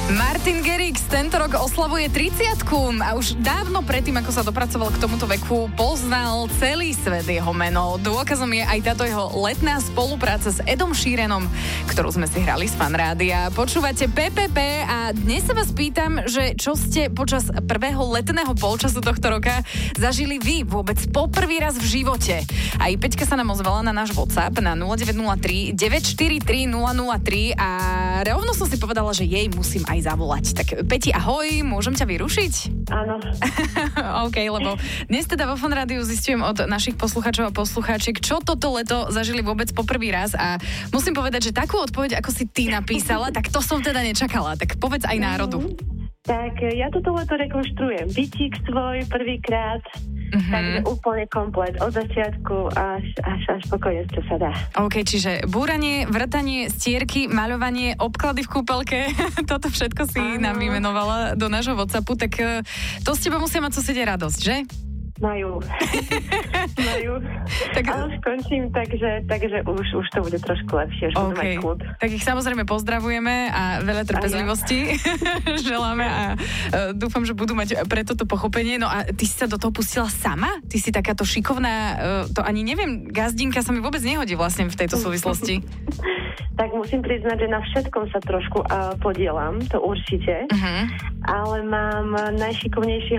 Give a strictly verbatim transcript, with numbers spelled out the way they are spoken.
Martin Garrix tento rok oslavuje tridsiatku a už dávno predtým, ako sa dopracoval k tomuto veku, poznal celý svet jeho meno. Dôkazom je aj táto jeho letná spolupráca s Edom Sheeranom, ktorú sme si hrali z Fan Rádia. Počúvate pé pé pé a dnes sa vás pýtam, že čo ste počas prvého letného polčasu tohto roka zažili vy vôbec poprvý raz v živote. Aj Peťka sa nám ozvala na náš WhatsApp na nula deväť nula tri deväť štyri tri nula nula tri a rovno som si povedala, že jej musím aj zavolať. Tak Peti, ahoj, môžem ťa vyrušiť? Áno. OK, lebo dnes teda vo Fan Rádiu zistujem od našich poslucháčov a poslucháčiek, čo toto leto zažili vôbec poprvý raz a musím povedať, že takú odpoveď, ako si ty napísala, tak to som teda nečakala. Tak povedz aj národu. Mm, tak ja toto leto rekonštruujem. Bytík svoj prvýkrát, mm-hmm. takže úplne komplet. Od začiatku až, až, až pokojne, čo sa dá. OK, čiže búranie, vrtanie, stierky, maľovanie, obklady v kúpeľke, toto všetko si Áno. nám vymenovala do nášho WhatsAppu, tak to s teba musia mať susedia radosť, že? Majú. Majú. Tak... Ale už končím, takže, takže už, už to bude trošku lepšie, už okay. budú mať kľud. Tak ich samozrejme pozdravujeme a veľa trpezlivosti želáme a uh, dúfam, že budú mať pre toto pochopenie. No a ty si sa do toho pustila sama? Ty si takáto šikovná, uh, to ani neviem, gazdinka sa mi vôbec nehodí vlastne v tejto súvislosti. Tak musím priznať, že na všetkom sa trošku uh, podielam, to určite. Uh-huh. Ale mám najšikovnejšieho